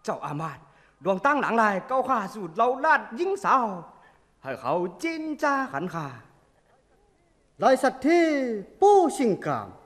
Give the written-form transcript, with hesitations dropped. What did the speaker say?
เจ้าอามาตย์ดวงตั้งหลังลายเก้าข้าสูตรเราลาดยิ่งสาวให้เขาจินจ้าขันขา来สัตที่ปู้ชิงกาม